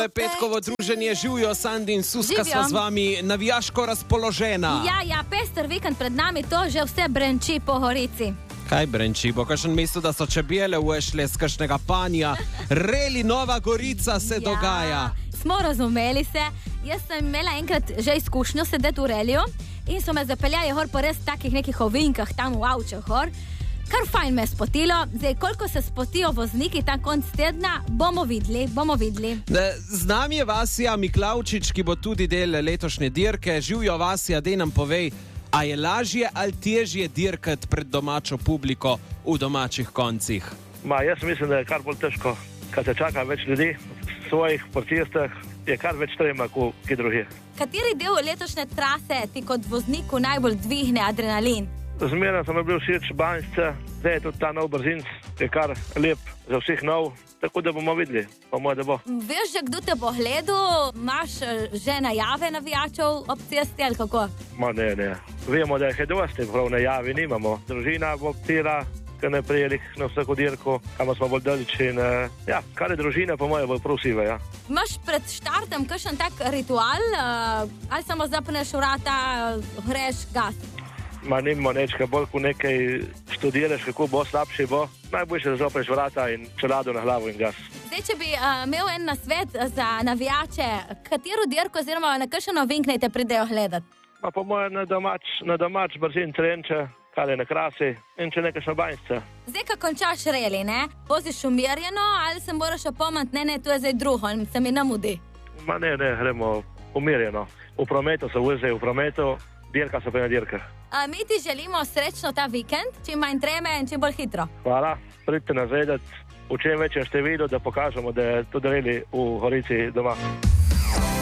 Petkovo druženje, živijo Sandi in Suska, sva z vami navijaško razpoložena. Ja, pester vikend pred nami, to že vse brenči po Gorici. Kaj brenči? Bo kakšen mesto, da so čebele ušle z kakšnega panja. Reli Nova Gorica se dogaja. Smo razumeli se. Jaz sem imela enkrat že izkušnjo sedeti v reliju in so me zapeljali hor po res takih nekih ovinkah tam v Avčah hor. Kar fajn me je spotilo. Zdaj, koliko se spotijo vozniki ta konc tedna, bomo videli. Z nami je Vasja Miklavčič, ki bo tudi del letošnje dirke. Živijo, Vasja, dej nam povej, a je lažje ali težje dirkati pred domačo publiko v domačih koncih? Jaz mislim, da je kar bolj težko, kad se čaka več ljudi v svojih po cestah, je kar več trema kot drugi. Kateri del letošnje trase ti kot vozniku najbolj dvigne adrenalin? Zmeraj sem bil všeč Banjšce, zdaj je tudi ta nov brzinc, je kar lep za vseh nov, tako da bomo videli, po moje, da bo. Veš že, kdo te bo gledal? Imaš že najave navijačev ob cesti ali kako? Ne. Vemo, da je dosti, prav najavi nimamo. Družina bo ptira, ki ne prijeli na vsako dirko, kamor smo bolj daleč in kar je družina, po moje, bolj prosive, ja. Imaš pred štartem kakšen tak ritual, ali samo zapneš vrata, greš gas? Nimamo nečka, bolj ko nekaj študiraš, kako bo, slabši bo. Najboljše, da zapreš vrata in čelado na glavo in gas. Zdaj, če bi imel en nasvet za navijače, katero dirko oziroma na kakšen ovink naj te pridejo gledati? Po moje na domač brzin Trenče, kar je na Krasi in če nekaj Banjšce. Zdaj, ko končaš reli, ne? Voziš umirjeno ali se moraš opomniti, ne, to je zdaj drugo, se mi namudi? Ne, gremo umirjeno. V prometu se vozi, v prometu, dirka se pa na dirkah. Mi ti želimo srečno ta vikend, čim manj treme in čim bolj hitro. Hvala, pridite nas vedeti v čem večjem številu, da pokažemo, da je tudi reli v Gorici doma.